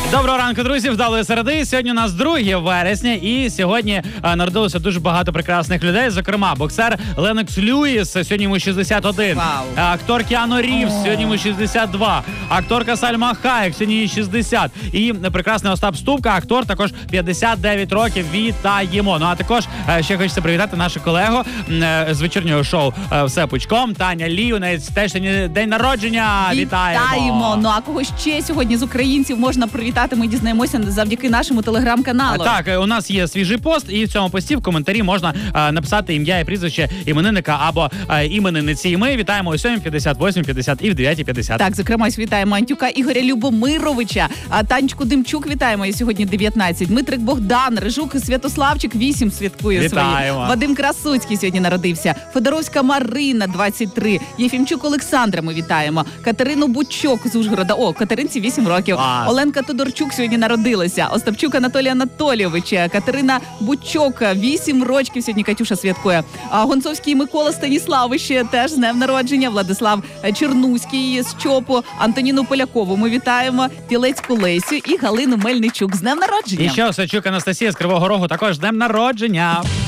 Доброго ранку, друзі, вдалої середи. Сьогодні у нас 2 вересня, і сьогодні народилося дуже багато прекрасних людей. Зокрема, боксер Ленокс Льюіс, сьогодні йому 61. Вау. Актор Кіану Рівз, сьогодні йому 62. Акторка Сальма Хаєк, сьогодні їй 60. І прекрасний Остап Ступка, актор, також 59 років. Вітаємо. Ну а також ще хочеться привітати нашу колегу з вечірнього шоу «Все пучком». Таня Лі, у неї теж сьогодні день народження. Вітаємо. Ну а кого ще сьогодні з українців можна привітати? Ми дізнаємося завдяки нашому телеграм-каналу. Так, у нас є свіжий пост, і в цьому пості в коментарі можна написати ім'я і прізвище іменинника або іменинниці. І ми вітаємо о 7, 58, 50 і в 9:50. Так, зокрема, вітаємо Антюка Ігоря Любомировича, Танечку Демчук вітаємо, і сьогодні 19. Дмитрик Богдан, Рижук Святославчик 8 святкує Вітаємо. свої. Вадим Красуцький сьогодні народився. Федоровська Марина 23. Єфімчук Олександра ми вітаємо. Катерину Бучок з Ужгорода. О, Катеринці 8 років. Клас. Оленка Тодорчук сьогодні народилася. Остапчук Анатолій Анатолійович. Катерина Бучок 8 років сьогодні Катюша святкує. Гонцовський Микола Станіславович теж з днем народження. Владислав Чернуський з ЧОПу. Антоніну Полякову ми вітаємо. Тілецьку Лесю і Галину Мельничук з днем народження. І ще Осадчук Анастасія з Кривого Рогу також з днем народження.